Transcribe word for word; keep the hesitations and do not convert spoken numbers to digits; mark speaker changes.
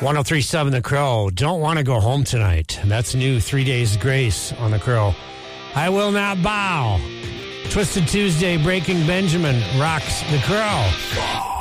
Speaker 1: one oh three point seven The Crow. Don't want to go home tonight. That's new. Three Days Grace on The Crow. I Will Not Bow. Twisted Tuesday, Breaking Benjamin rocks The Crow.